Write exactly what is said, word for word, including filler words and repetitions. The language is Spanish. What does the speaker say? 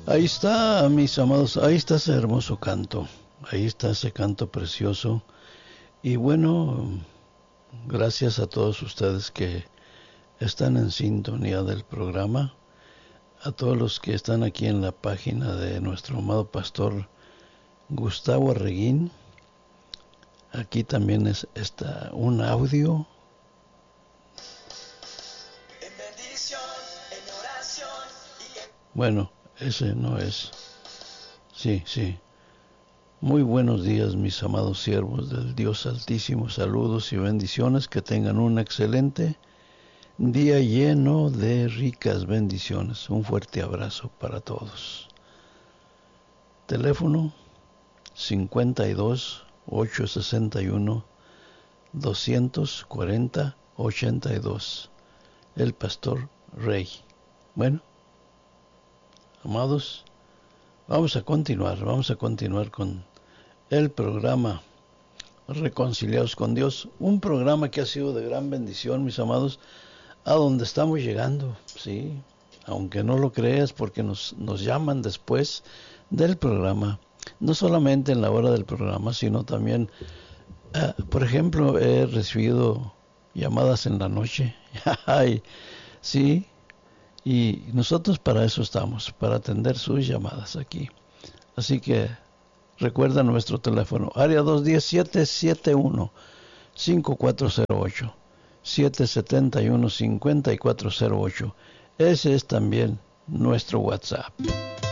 Ahí está, mis amados, ahí está ese hermoso canto, ahí está ese canto precioso. Y bueno, gracias a todos ustedes que están en sintonía del programa, a todos los que están aquí en la página de nuestro amado pastor Gustavo Arreguín. Aquí también es, está un audio. Bueno, ese no es. Sí, sí. Muy buenos días, mis amados siervos del Dios Altísimo. Saludos y bendiciones. Que tengan un excelente día lleno de ricas bendiciones. Un fuerte abrazo para todos. Teléfono cincuenta y dos, ochocientos sesenta y uno, doscientos cuarenta, ochenta y dos. El pastor Rey. Bueno, amados, vamos a continuar, vamos a continuar con el programa Reconciliados con Dios, un programa que ha sido de gran bendición, mis amados, a donde estamos llegando, sí, aunque no lo creas, porque nos, nos llaman después del programa, no solamente en la hora del programa, sino también, eh, por ejemplo, he recibido llamadas en la noche, sí, y nosotros para eso estamos, para atender sus llamadas aquí, así que recuerda nuestro teléfono, área dos uno cero, siete siete uno, cinco cuatro cero ocho, siete siete uno, cinco cuatro cero ocho. Ese es también nuestro WhatsApp.